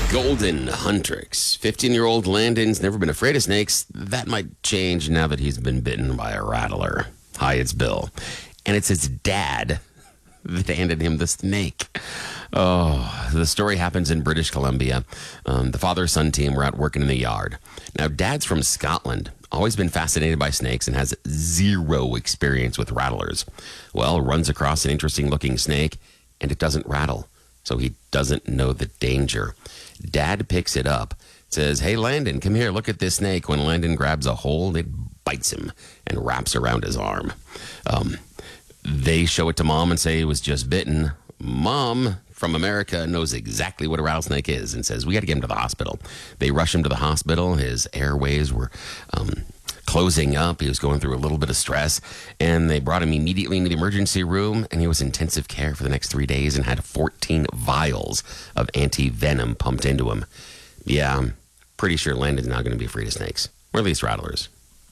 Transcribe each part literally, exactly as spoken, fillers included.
Golden Huntrix. fifteen-year-old Landon's never been afraid of snakes. That might change now that he's been bitten by a rattler. Hi, it's Bill. And it's his dad that handed him the snake. Oh, the story happens in British Columbia. Um, the father-son team were out working in the yard. Now, Dad's from Scotland, always been fascinated by snakes and has zero experience with rattlers. Well, runs across an interesting-looking snake, and it doesn't rattle, so he doesn't know the danger. Dad picks it up, says, "Hey, Landon, come here, look at this snake." When Landon grabs a hold, it bites him and wraps around his arm. Um, they show it to Mom and say it was just bitten. Mom from America knows exactly what a rattlesnake is and says, "We got to get him to the hospital." They rush him to the hospital. His airways were um, closing up. He was going through a little bit of stress, and they brought him immediately into the emergency room, and he was in intensive care for the next three days and had fourteen vials of anti-venom pumped into him. Yeah, I'm pretty sure Landon's not going to be afraid of snakes, or at least rattlers.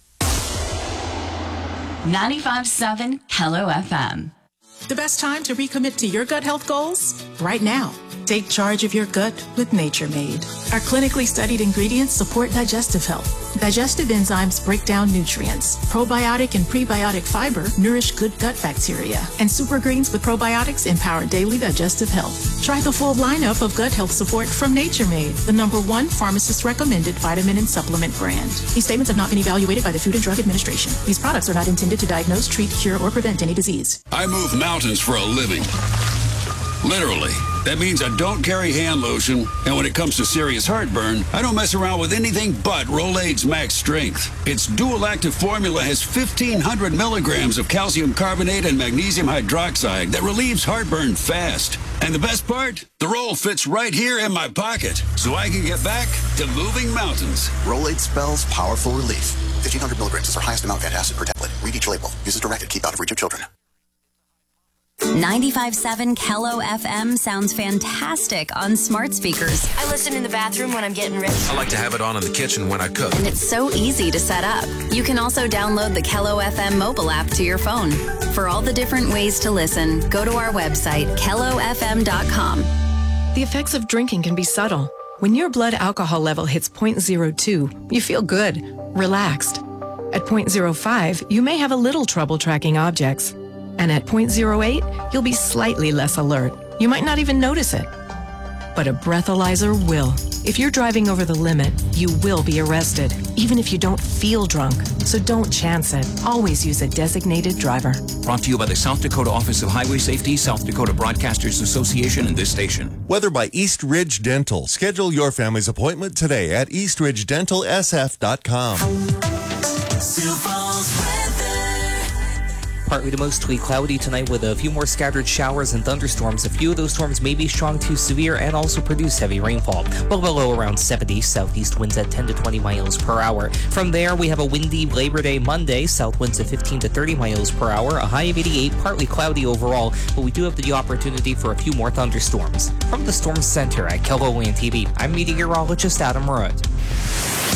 ninety-five point seven Hello F M. The best time to recommit to your gut health goals? Right now. Take charge of your gut with Nature Made. Our clinically studied ingredients support digestive health. Digestive enzymes break down nutrients. Probiotic and prebiotic fiber nourish good gut bacteria. And super greens with probiotics empower daily digestive health. Try the full lineup of gut health support from Nature Made, the number one pharmacist-recommended vitamin and supplement brand. These statements have not been evaluated by the Food and Drug Administration. These products are not intended to diagnose, treat, cure, or prevent any disease. I move mountains for a living. Literally. That means I don't carry hand lotion, and when it comes to serious heartburn, I don't mess around with anything but Rolaids Max Strength. Its dual-active formula has fifteen hundred milligrams of calcium carbonate and magnesium hydroxide that relieves heartburn fast. And the best part? The roll fits right here in my pocket, so I can get back to moving mountains. Rolaids spells powerful relief. fifteen hundred milligrams is our highest amount of acid per tablet. Read each label. Use as directed. Keep out of reach of children. ninety-five point seven Kello F M sounds fantastic on smart speakers. I listen in the bathroom when I'm getting ready. I like to have it on in the kitchen when I cook. And it's so easy to set up. You can also download the Kello F M mobile app to your phone. For all the different ways to listen, go to our website, kello f m dot com. The effects of drinking can be subtle. When your blood alcohol level hits zero point zero two, you feel good, relaxed. At zero point zero five, you may have a little trouble tracking objects. And at zero point zero eight, you'll be slightly less alert. You might not even notice it. But a breathalyzer will. If you're driving over the limit, you will be arrested, even if you don't feel drunk. So don't chance it. Always use a designated driver. Brought to you by the South Dakota Office of Highway Safety, South Dakota Broadcasters Association, and this station. Weather by East Ridge Dental. Schedule your family's appointment today at east ridge dental s f dot com. Partly to mostly cloudy tonight with a few more scattered showers and thunderstorms. A few of those storms may be strong to severe and also produce heavy rainfall. Well below around seventy, southeast winds at ten to twenty miles per hour. From there, we have a windy Labor Day Monday, south winds at fifteen to thirty miles per hour, a high of eighty-eight, partly cloudy overall, but we do have the opportunity for a few more thunderstorms. From the Storm Center at KELOLAND T V, I'm meteorologist Adam Rudd.